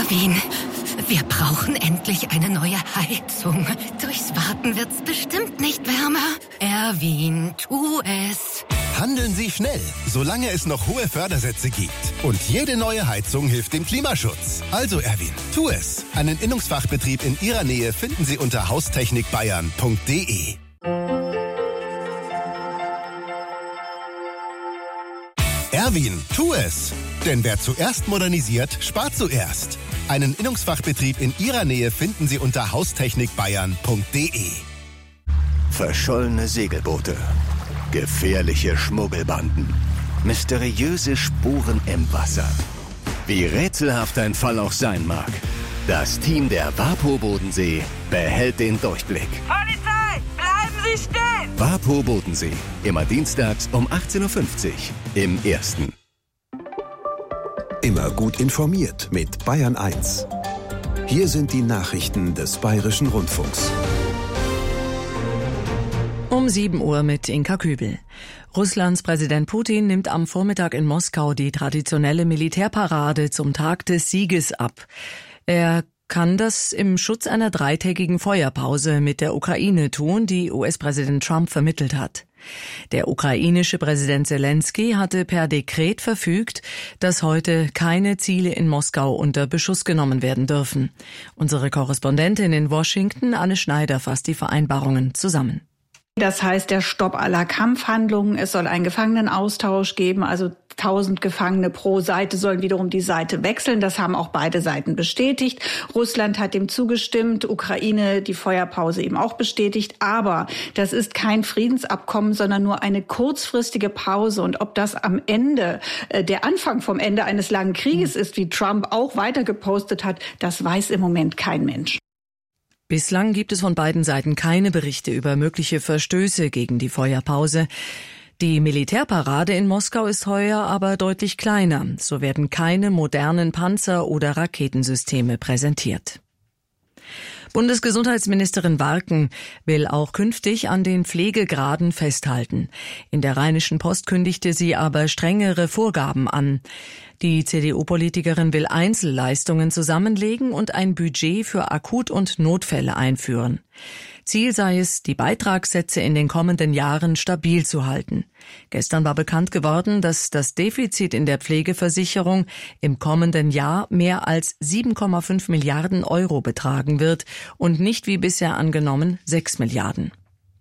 Erwin, wir brauchen endlich eine neue Heizung. Durchs Warten wird's bestimmt nicht wärmer. Erwin, tu es. Handeln Sie schnell, solange es noch hohe Fördersätze gibt. Und jede neue Heizung hilft dem Klimaschutz. Also Erwin, tu es. Einen Innungsfachbetrieb in Ihrer Nähe finden Sie unter haustechnikbayern.de. Erwin, tu es. Denn wer zuerst modernisiert, spart zuerst. Einen Innungsfachbetrieb in Ihrer Nähe finden Sie unter haustechnikbayern.de. Verschollene Segelboote, gefährliche Schmuggelbanden, mysteriöse Spuren im Wasser. Wie rätselhaft ein Fall auch sein mag, das Team der WaPo Bodensee behält den Durchblick. Polizei, bleiben Sie stehen! WaPo Bodensee, immer dienstags um 18.50 Uhr im Ersten. Immer gut informiert mit Bayern 1. Hier sind die Nachrichten des Bayerischen Rundfunks. Um 7 Uhr mit Inka Kübel. Russlands Präsident Putin nimmt am Vormittag in Moskau die traditionelle Militärparade zum Tag des Sieges ab. Er kann das im Schutz einer 3-tägigen Feuerpause mit der Ukraine tun, die US-Präsident Trump vermittelt hat. Der ukrainische Präsident Selenskyj hatte per Dekret verfügt, dass heute keine Ziele in Moskau unter Beschuss genommen werden dürfen. Unsere Korrespondentin in Washington, Anne Schneider, fasst die Vereinbarungen zusammen. Das heißt, der Stopp aller Kampfhandlungen, es soll einen Gefangenenaustausch geben, also 1000 Gefangene pro Seite sollen wiederum die Seite wechseln. Das haben auch beide Seiten bestätigt. Russland hat dem zugestimmt, Ukraine die Feuerpause eben auch bestätigt. Aber das ist kein Friedensabkommen, sondern nur eine kurzfristige Pause. Und ob das am Ende der Anfang vom Ende eines langen Krieges ist, wie Trump auch weiter gepostet hat, das weiß im Moment kein Mensch. Bislang gibt es von beiden Seiten keine Berichte über mögliche Verstöße gegen die Feuerpause. Die Militärparade in Moskau ist heuer aber deutlich kleiner. So werden keine modernen Panzer- oder Raketensysteme präsentiert. Bundesgesundheitsministerin Warken will auch künftig an den Pflegegraden festhalten. In der Rheinischen Post kündigte sie aber strengere Vorgaben an. Die CDU-Politikerin will Einzelleistungen zusammenlegen und ein Budget für Akut- und Notfälle einführen. Ziel sei es, die Beitragssätze in den kommenden Jahren stabil zu halten. Gestern war bekannt geworden, dass das Defizit in der Pflegeversicherung im kommenden Jahr mehr als 7,5 Milliarden Euro betragen wird und nicht wie bisher angenommen 6 Milliarden.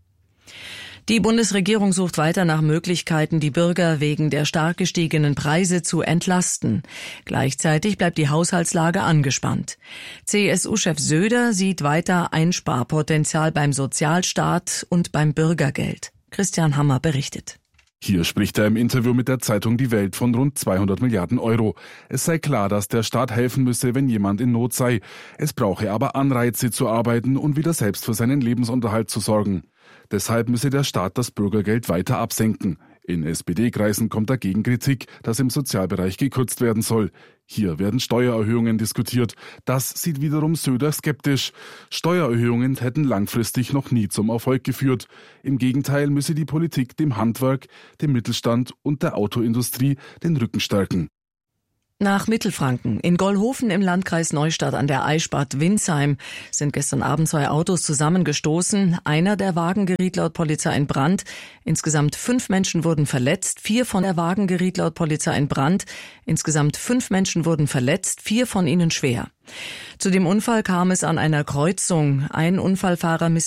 Die Bundesregierung sucht weiter nach Möglichkeiten, die Bürger wegen der stark gestiegenen Preise zu entlasten. Gleichzeitig bleibt die Haushaltslage angespannt. CSU-Chef Söder sieht weiter Einsparpotenzial beim Sozialstaat und beim Bürgergeld. Christian Hammer berichtet. Hier spricht er im Interview mit der Zeitung Die Welt von rund 200 Milliarden Euro. Es sei klar, dass der Staat helfen müsse, wenn jemand in Not sei. Es brauche aber Anreize zu arbeiten und wieder selbst für seinen Lebensunterhalt zu sorgen. Deshalb müsse der Staat das Bürgergeld weiter absenken. In SPD-Kreisen kommt dagegen Kritik, dass im Sozialbereich gekürzt werden soll. Hier werden Steuererhöhungen diskutiert. Das sieht wiederum Söder skeptisch. Steuererhöhungen hätten langfristig noch nie zum Erfolg geführt. Im Gegenteil müsse die Politik dem Handwerk, dem Mittelstand und der Autoindustrie den Rücken stärken. Nach Mittelfranken. In Gollhofen im Landkreis Neustadt an der Eichspatt-Windsheim sind gestern Abend 2 Autos zusammengestoßen. Einer der Wagen geriet laut Polizei in Brand. Insgesamt 5 Menschen wurden verletzt. 4 von der Wagen geriet laut Polizei in Brand. Insgesamt 5 Menschen wurden verletzt, 4 von ihnen schwer. Zu dem Unfall kam es an einer Kreuzung. Ein Unfallfahrer